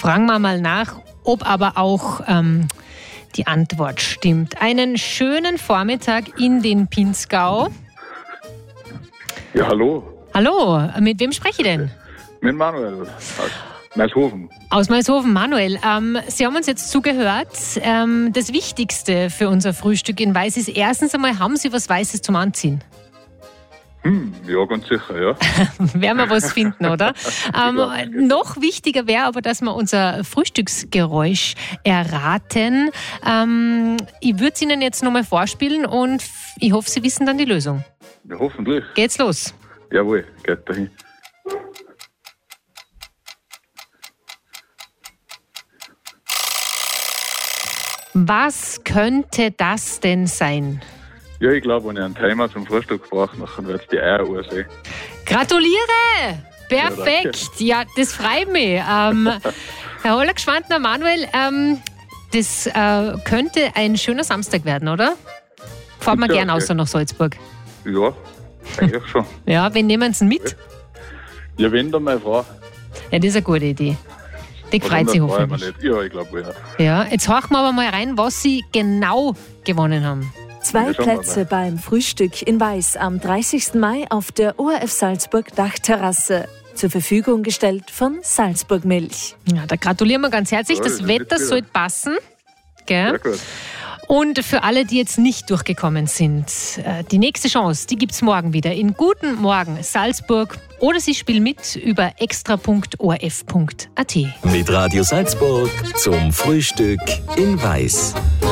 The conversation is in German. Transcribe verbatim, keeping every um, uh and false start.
Fragen wir mal nach, ob aber auch ähm, die Antwort stimmt. Einen schönen Vormittag in den Pinzgau. Ja, hallo. Hallo, mit wem spreche ich denn? Mit Manuel aus Maishofen. Aus Maishofen, Manuel. Ähm, Sie haben uns jetzt zugehört. Ähm, das Wichtigste für unser Frühstück in Weiß ist erstens einmal, haben Sie was Weißes zum Anziehen? Hm, ja, ganz sicher, ja. Werden wir was finden, oder? ähm, noch wichtiger wäre aber, dass wir unser Frühstücksgeräusch erraten. Ähm, ich würde es Ihnen jetzt nochmal vorspielen und ich hoffe, Sie wissen dann die Lösung. Ja, hoffentlich. Geht's los? Jawohl, geht dahin. Was könnte das denn sein? Ja, ich glaube, wenn ich einen Timer zum Frühstück brauche, dann wird es die Eier sehen. Gratuliere! Perfekt! Ja, das freut mich. Ähm, Herr Hollergschwandner, Manuel, ähm, das äh, könnte ein schöner Samstag werden, oder? Fahren wir Ja, gern okay. außer nach Salzburg. Ja, eigentlich schon. Ja, wen nehmen Sie mit? Ja, wenn dann meine Frau. Ja, das ist eine gute Idee. Die freut sich Oder freue ich mich hoffentlich. nicht. Ja, ich glaube, ja. Ja, jetzt horchen wir aber mal rein, was Sie genau gewonnen haben. Zwei Ja, schauen wir Plätze mal. beim Frühstück in Weiß am dreißigsten Mai auf der O R F Salzburg Dachterrasse. Zur Verfügung gestellt von Salzburg Milch. Ja, da gratulieren wir ganz herzlich. Ja, Das das ist Wetter wieder- sollte passen. Gell? Sehr gut. Und für alle, die jetzt nicht durchgekommen sind, äh, die nächste Chance, die gibt es morgen wieder in Guten Morgen Salzburg oder Sie spielen mit über extra punkt o r f punkt a t. Mit Radio Salzburg zum Frühstück in Weiß.